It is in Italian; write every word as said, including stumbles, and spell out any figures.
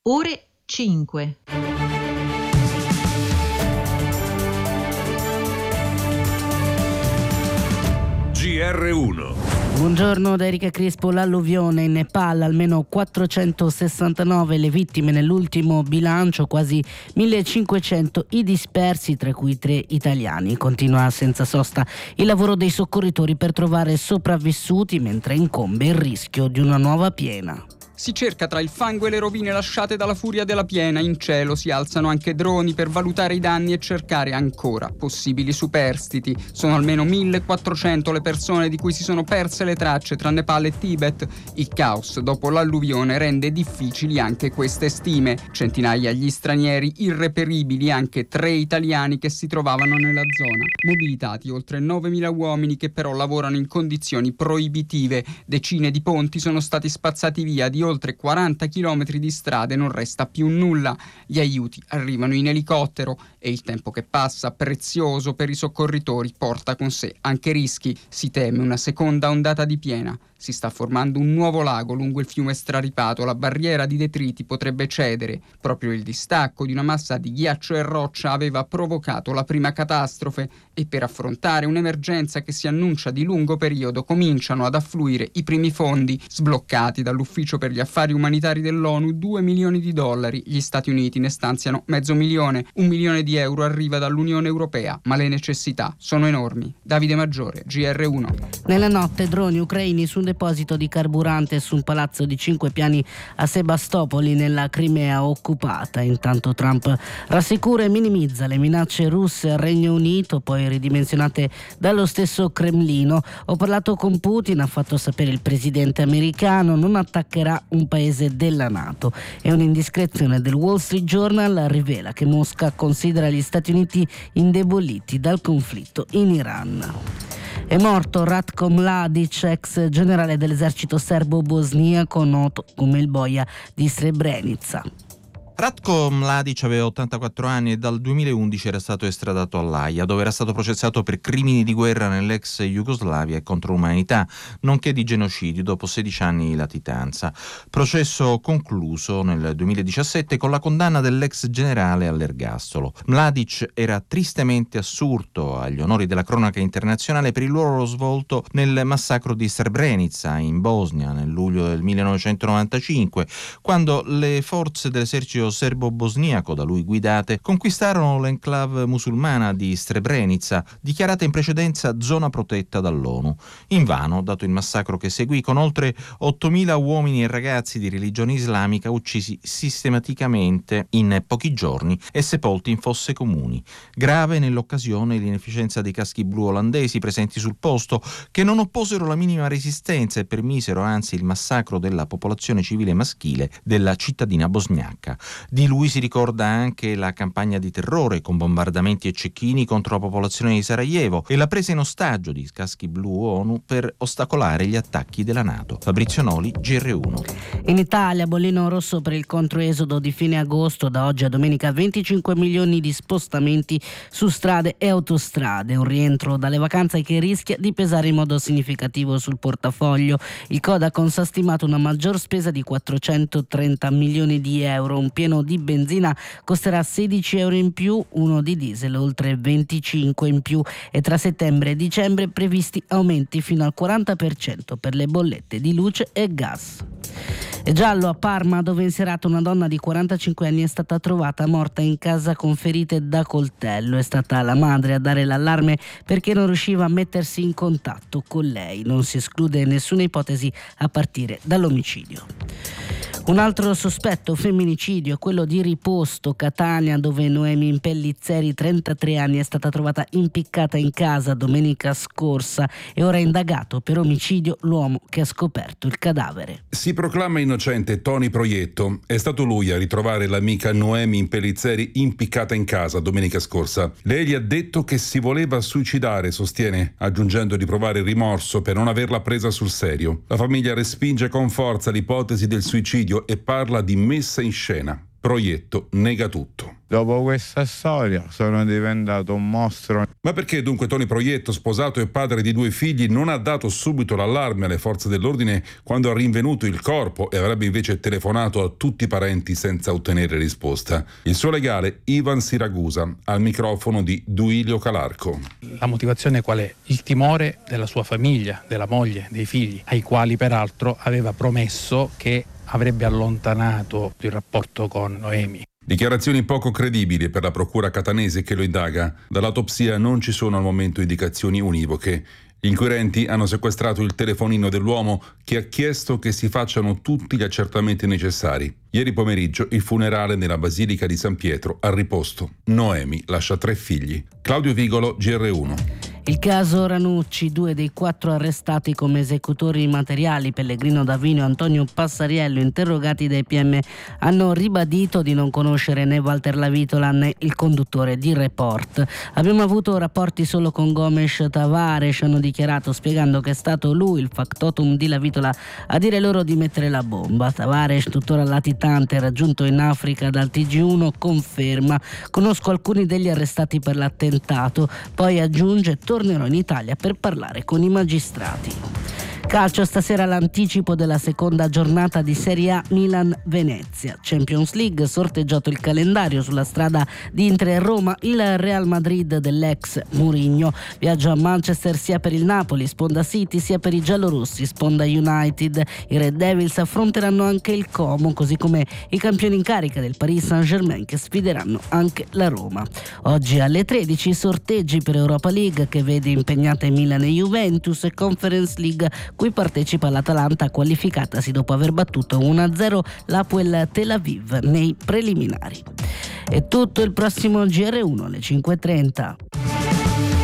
ore cinque. G R uno. Buongiorno da Erika Crispo. L'alluvione in Nepal, almeno quattrocentosessantanove le vittime nell'ultimo bilancio, quasi millecinquecento i dispersi, tra cui tre italiani. Continua senza sosta il lavoro dei soccorritori per trovare sopravvissuti, mentre incombe il rischio di una nuova piena. Si cerca tra il fango e le rovine lasciate dalla furia della piena. In cielo si alzano anche droni per valutare i danni e cercare ancora possibili superstiti. Sono almeno millequattrocento le persone di cui si sono perse le tracce tra Nepal e Tibet. Il caos dopo l'alluvione rende difficili anche queste stime. Centinaia gli stranieri irreperibili, anche tre italiani che si trovavano nella zona. Mobilitati oltre novemila uomini che però lavorano in condizioni proibitive. Decine di ponti sono stati spazzati via, di oltre quaranta chilometri di strade non resta più nulla. Gli aiuti arrivano in elicottero e il tempo che passa, prezioso per i soccorritori, porta con sé anche rischi. Si teme una seconda ondata di piena. Si sta formando un nuovo lago lungo il fiume straripato. La barriera di detriti potrebbe cedere. Proprio il distacco di una massa di ghiaccio e roccia aveva provocato la prima catastrofe, e per affrontare un'emergenza che si annuncia di lungo periodo cominciano ad affluire i primi fondi. Sbloccati dall'Ufficio per gli affari umanitari dell'ONU due milioni di dollari. Gli Stati Uniti ne stanziano mezzo milione. Un milione di euro arriva dall'Unione Europea, ma le necessità sono enormi. Davide Maggiore, G R uno. Nella notte droni ucraini su un deposito di carburante su un palazzo di cinque piani a Sebastopoli, nella Crimea occupata. Intanto Trump rassicura e minimizza le minacce russe al Regno Unito, poi ridimensionate dallo stesso Cremlino. Ho parlato con Putin, ha fatto sapere il presidente americano, non attaccherà un paese della NATO. E un'indiscrezione del Wall Street Journal rivela che Mosca considera gli Stati Uniti indeboliti dal conflitto in Iran. È morto Ratko Mladic, ex generale dell'esercito serbo-bosniaco, noto come il boia di Srebrenica. Ratko Mladic aveva ottantaquattro anni e dal duemilaundici era stato estradato all'Aia, dove era stato processato per crimini di guerra nell'ex Jugoslavia e contro l'umanità, nonché di genocidio dopo sedici anni di latitanza. Processo concluso nel duemiladiciassette con la condanna dell'ex generale all'ergastolo. Mladic era tristemente assurto agli onori della cronaca internazionale per il ruolo svolto nel massacro di Srebrenica in Bosnia nel luglio del millenovecentonovantacinque, quando le forze dell'esercito serbo-bosniaco da lui guidate conquistarono l'enclave musulmana di Srebrenica, dichiarata in precedenza zona protetta dall'ONU. Invano, dato il massacro che seguì, con oltre ottomila uomini e ragazzi di religione islamica uccisi sistematicamente in pochi giorni e sepolti in fosse comuni. Grave nell'occasione l'inefficienza dei caschi blu olandesi presenti sul posto, che non opposero la minima resistenza e permisero anzi il massacro della popolazione civile maschile della cittadina bosniaca. Di lui si ricorda anche la campagna di terrore con bombardamenti e cecchini contro la popolazione di Sarajevo e la presa in ostaggio di caschi blu ONU per ostacolare gli attacchi della NATO. Fabrizio Noli, G R uno. In Italia, bollino rosso per il controesodo di fine agosto. Da oggi a domenica venticinque milioni di spostamenti su strade e autostrade. Un rientro dalle vacanze che rischia di pesare in modo significativo sul portafoglio. Il Codacons ha stimato una maggior spesa di quattrocentotrenta milioni di euro. Un pieno di benzina costerà sedici euro in più, uno di diesel oltre venticinque in più, e tra settembre e dicembre previsti aumenti fino al quaranta per cento per le bollette di luce e gas. È giallo a Parma, dove in serata una donna di quarantacinque anni è stata trovata morta in casa con ferite da coltello. È stata la madre a dare l'allarme perché non riusciva a mettersi in contatto con lei. Non si esclude nessuna ipotesi a partire dall'omicidio. Un altro sospetto, femminicidio, quello di Riposto, Catania, dove Noemi Impellizzeri, trentatré anni, è stata trovata impiccata in casa domenica scorsa e ora è indagato per omicidio l'uomo che ha scoperto il cadavere. Si proclama innocente Tony Proietto. È stato lui a ritrovare l'amica Noemi Impellizzeri impiccata in casa domenica scorsa. Lei gli ha detto che si voleva suicidare, sostiene, aggiungendo di provare rimorso per non averla presa sul serio. La famiglia respinge con forza l'ipotesi del suicidio e parla di messa in scena. Proietto nega tutto. Dopo questa storia sono diventato un mostro. Ma perché dunque Tony Proietto, sposato e padre di due figli, non ha dato subito l'allarme alle forze dell'ordine quando ha rinvenuto il corpo e avrebbe invece telefonato a tutti i parenti senza ottenere risposta? Il suo legale Ivan Siragusa al microfono di Duilio Calarco. La motivazione qual è? Il timore della sua famiglia, della moglie, dei figli, ai quali peraltro aveva promesso che avrebbe allontanato il rapporto con Noemi. Dichiarazioni poco credibili per la procura catanese che lo indaga. Dall'autopsia non ci sono al momento indicazioni univoche. Gli inquirenti hanno sequestrato il telefonino dell'uomo che ha chiesto che si facciano tutti gli accertamenti necessari. Ieri pomeriggio il funerale nella Basilica di San Pietro ha riposto. Noemi lascia tre figli. Claudio Vigolo, G R uno. Il caso Ranucci, due dei quattro arrestati come esecutori materiali, Pellegrino Davino e Antonio Passariello, interrogati dai P M, hanno ribadito di non conoscere né Walter Lavitola né il conduttore di Report. Abbiamo avuto rapporti solo con Gomes Tavares, hanno dichiarato, spiegando che è stato lui, il factotum di Lavitola, a dire loro di mettere la bomba. Tavares, tuttora latitante, raggiunto in Africa dal T G uno, conferma: conosco alcuni degli arrestati per l'attentato, poi aggiunge: tornerò in Italia per parlare con i magistrati. Calcio, stasera l'anticipo della seconda giornata di Serie A Milan-Venezia. Champions League, sorteggiato il calendario sulla strada di Inter e Roma, il Real Madrid dell'ex Mourinho viaggia a Manchester sia per il Napoli, sponda City, sia per i giallorossi, sponda United. I Red Devils affronteranno anche il Como, così come i campioni in carica del Paris Saint-Germain che sfideranno anche la Roma. Oggi alle tredici sorteggi per Europa League che vede impegnate Milan e Juventus, e Conference League cui partecipa l'Atalanta, qualificatasi dopo aver battuto uno a zero l'Hapoel Tel Aviv nei preliminari. È tutto, il prossimo G R uno alle cinque e trenta.